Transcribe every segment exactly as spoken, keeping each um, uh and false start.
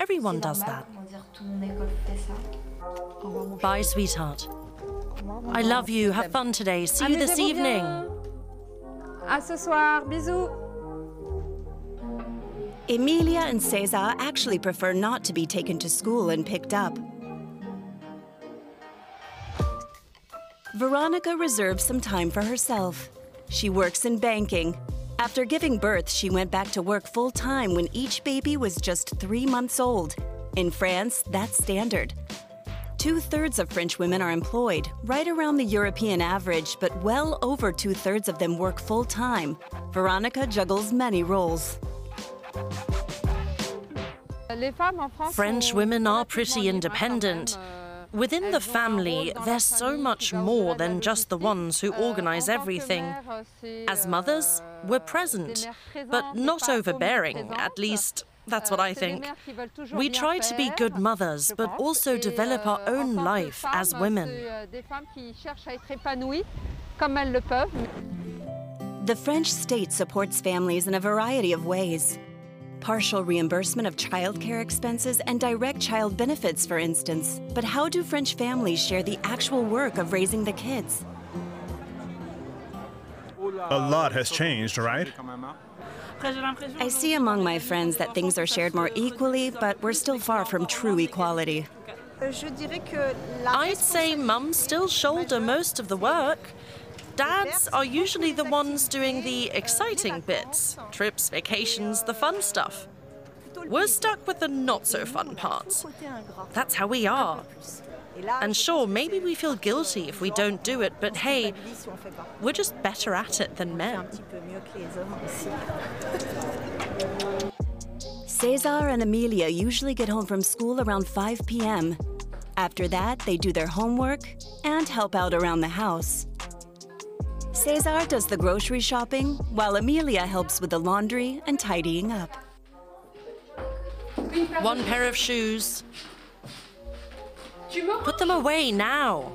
Everyone does that. Bye, sweetheart. I love you. Have fun today. See you this evening. À ce soir. Bisous. Emilia and Cesar actually prefer not to be taken to school and picked up. Veronica reserves some time for herself. She works in banking. After giving birth, she went back to work full-time when each baby was just three months old. In France, that's standard. Two-thirds of French women are employed, right around the European average, but well over two-thirds of them work full-time. Veronica juggles many roles. French women are pretty independent. Within the family, there's so much more than just the ones who organize everything. As mothers, we're present, but not overbearing, at least that's what I think. We try to be good mothers, but also develop our own life as women. The French state supports families in a variety of ways. Partial reimbursement of childcare expenses and direct child benefits, for instance. But how do French families share the actual work of raising the kids? A lot has changed, right? I see among my friends that things are shared more equally, but we're still far from true equality. I'd say mums still shoulder most of the work. Dads are usually the ones doing the exciting bits. Trips, vacations, the fun stuff. We're stuck with the not-so-fun parts. That's how we are. And sure, maybe we feel guilty if we don't do it, but hey, we're just better at it than men. Cesar and Emilia usually get home from school around five p m After that, they do their homework and help out around the house. Cesar does the grocery shopping, while Emilia helps with the laundry and tidying up. One pair of shoes. Put them away now.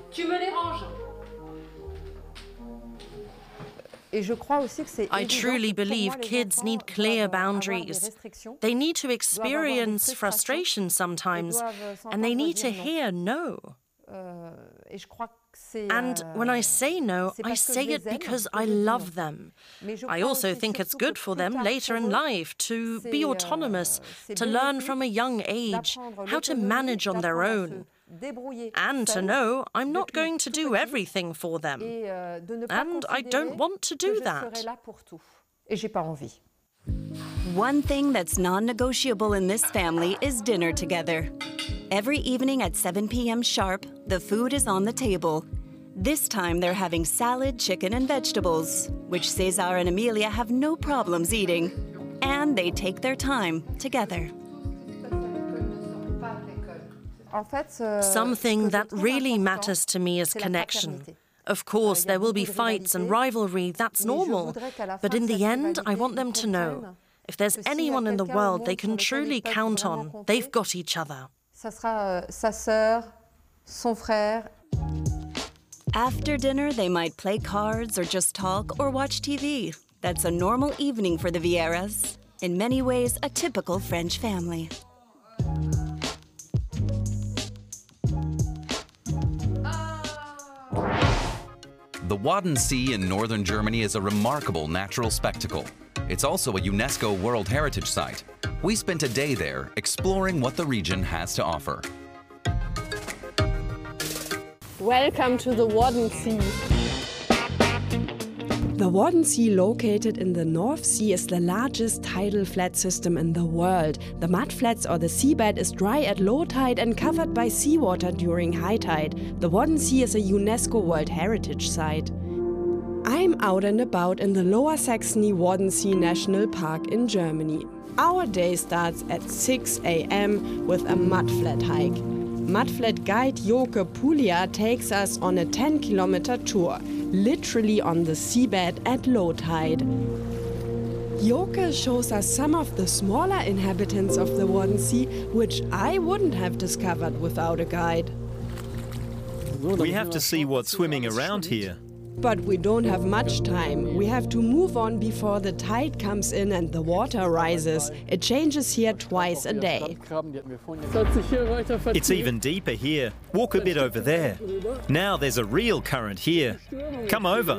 I truly believe kids need clear boundaries. They need to experience frustration sometimes, and they need to hear no. And when I say no, I say it because I love them. I also think it's good for them later in life to be autonomous, to learn from a young age how to manage on their own. And to know I'm not going to do everything for them. And I don't want to do that. One thing that's non-negotiable in this family is dinner together. Every evening at seven p m sharp, the food is on the table. This time they're having salad, chicken, and vegetables, which Cesar and Emilia have no problems eating. And they take their time together. Something that really matters to me is connection. Of course, there will be fights and rivalry, that's normal. But in the end, I want them to know, if there's anyone in the world they can truly count on, they've got each other. After dinner, they might play cards or just talk or watch T V. That's a normal evening for the Vieiras. In many ways, a typical French family. The Wadden Sea in northern Germany is a remarkable natural spectacle. It's also a UNESCO World Heritage Site. We spent a day there exploring what the region has to offer. Welcome to the Wadden Sea. The Wadden Sea, located in the North Sea, is the largest tidal flat system in the world. The mudflats or the seabed is dry at low tide and covered by seawater during high tide. The Wadden Sea is a UNESCO World Heritage Site. I'm out and about in the Lower Saxony Wadden Sea National Park in Germany. Our day starts at six a m with a mudflat hike. Mudflat guide Joke Pulia takes us on a ten kilometer tour, literally on the seabed at low tide. Joke shows us some of the smaller inhabitants of the Wadden Sea, which I wouldn't have discovered without a guide. We have to see what's swimming around here. But we don't have much time. We have to move on before the tide comes in and the water rises. It changes here twice a day. It's even deeper here. Walk a bit over there. Now there's a real current here. Come over.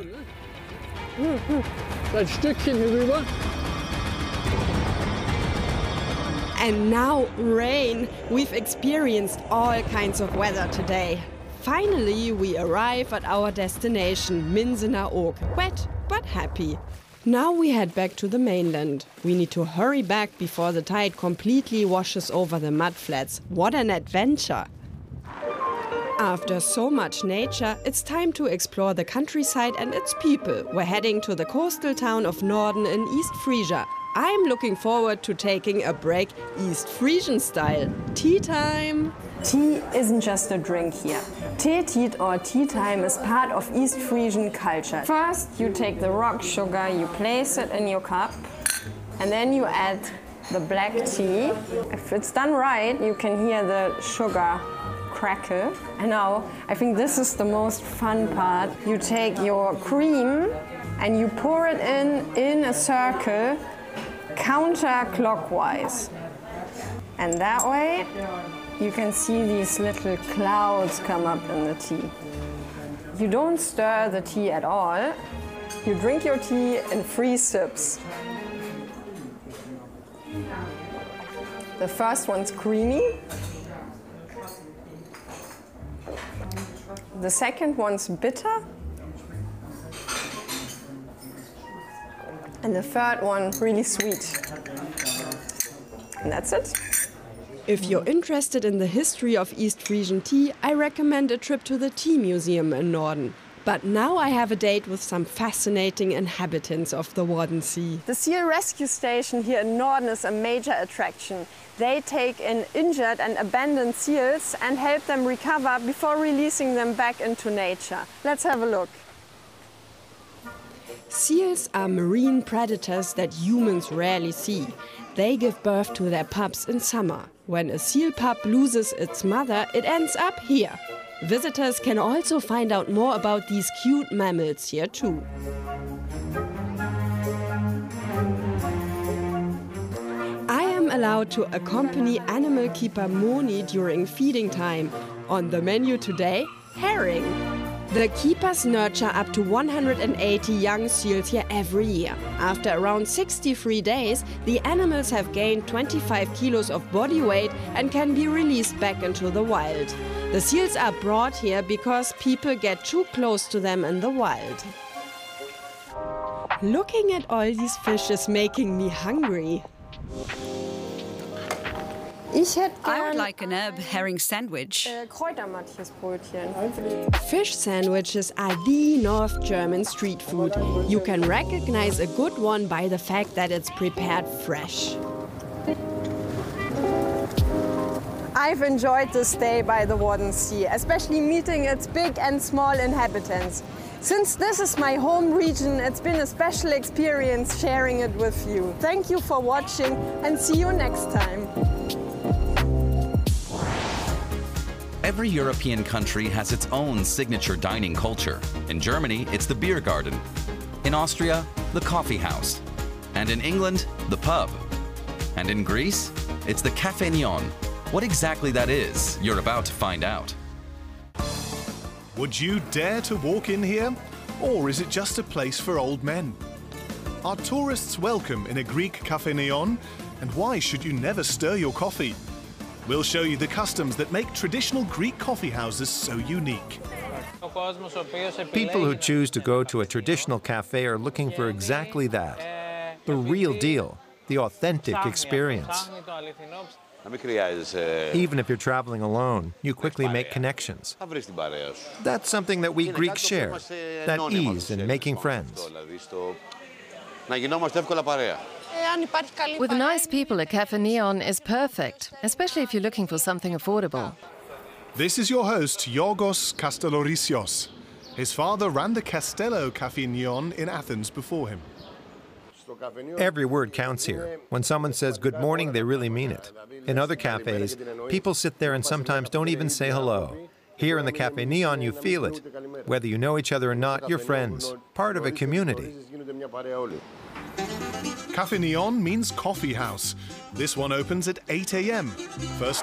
And now rain. We've experienced all kinds of weather today. Finally, we arrive at our destination, Minsener Oog. Wet, but happy. Now we head back to the mainland. We need to hurry back before the tide completely washes over the mud flats. What an adventure! After so much nature, it's time to explore the countryside and its people. We're heading to the coastal town of Norden in East Frisia. I'm looking forward to taking a break East Frisian style. Tea time! Tea isn't just a drink here. Teetied or tea time is part of East Frisian culture. First, you take the rock sugar, you place it in your cup, and then you add the black tea. If it's done right, you can hear the sugar crackle. And now, I think this is the most fun part. You take your cream and you pour it in in a circle, counterclockwise. And that way, you can see these little clouds come up in the tea. You don't stir the tea at all. You drink your tea in three sips. The first one's creamy. The second one's bitter. And the third one really sweet. And that's it. If you're interested in the history of East Frisian tea, I recommend a trip to the Tea Museum in Norden. But now I have a date with some fascinating inhabitants of the Wadden Sea. The seal rescue station here in Norden is a major attraction. They take in injured and abandoned seals and help them recover before releasing them back into nature. Let's have a look. Seals are marine predators that humans rarely see. They give birth to their pups in summer. When a seal pup loses its mother, it ends up here. Visitors can also find out more about these cute mammals here too. I am allowed to accompany animal keeper Moni during feeding time. On the menu today, herring. The keepers nurture up to one hundred eighty young seals here every year. After around sixty-three days, the animals have gained twenty-five kilos of body weight and can be released back into the wild. The seals are brought here because people get too close to them in the wild. Looking at all these fish is making me hungry. I would like an herb herring sandwich. Fish sandwiches are the North German street food. You can recognize a good one by the fact that it's prepared fresh. I've enjoyed this day by the Wadden Sea, especially meeting its big and small inhabitants. Since this is my home region, it's been a special experience sharing it with you. Thank you for watching and see you next time. Every European country has its own signature dining culture. In Germany, it's the beer garden. In Austria, the coffee house. And in England, the pub. And in Greece, it's the Café Neon. What exactly that is, you're about to find out. Would you dare to walk in here? Or is it just a place for old men? Are tourists welcome in a Greek Café Neon? And why should you never stir your coffee? We'll show you the customs that make traditional Greek coffee houses so unique. People who choose to go to a traditional cafe are looking for exactly that. The real deal, the authentic experience. Even if you're traveling alone, you quickly make connections. That's something that we Greeks share, that ease in making friends. With nice people, a Café Neon is perfect, especially if you're looking for something affordable. This is your host, Yorgos Kastellorisios. His father ran the Castello Café Neon in Athens before him. Every word counts here. When someone says good morning, they really mean it. In other cafes, people sit there and sometimes don't even say hello. Here in the Cafe Neon, you feel it. Whether you know each other or not, you're friends, part of a community. Cafe Neon means coffee house. This one opens at eight a m First